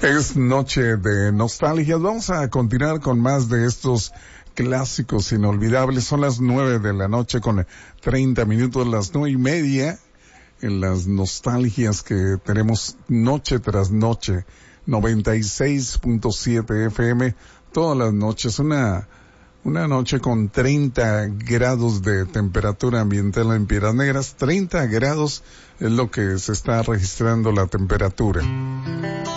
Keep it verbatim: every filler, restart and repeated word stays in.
Es noche de nostalgia. Vamos a continuar con más de estos clásicos inolvidables. Son las nueve de la noche con treinta minutos, las nueve y media, en las nostalgias que tenemos noche tras noche. noventa y seis punto siete F M, todas las noches. Una, una noche con treinta grados de temperatura ambiental en Piedras Negras. treinta grados es lo que se está registrando la temperatura.